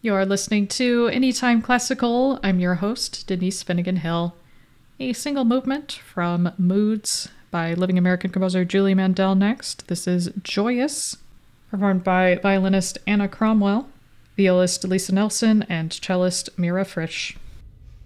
You're listening to Anytime Classical. I'm your host, Denise Finnegan Hill. A single movement from Moods by living American composer Julie Mandel next. This is Joyous, performed by violinist Anna Cromwell, violist Lisa Nelson, and cellist Mira Frisch.